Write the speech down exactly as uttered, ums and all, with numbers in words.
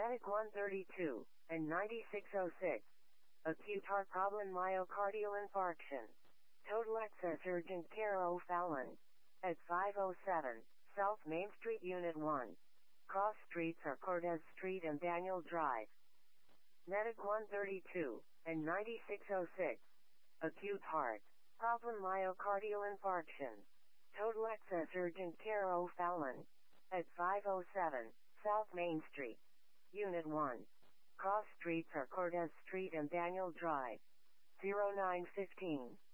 Medic one thirty-two and ninety-six oh six. Acute heart problem, myocardial infarction. Total access urgent care O'Fallon. At five oh seven, South Main Street, Unit one. Cross streets are Cortez Street and Daniel Drive. Medic one thirty-two and ninety-six oh six. Acute heart problem, myocardial infarction. Total access urgent care O'Fallon. At five oh seven, South Main Street. Unit one. Cross streets are Cortez Street and Daniel Drive. zero nine fifteen.